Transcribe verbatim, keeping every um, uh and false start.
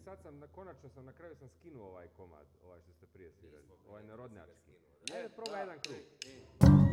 sad sam, na, konačno sam, na kraju sam skinuo ovaj komad, ovaj što ste prije svirali, ovaj narodnjački. Je, Ajde, probaj jedan krug.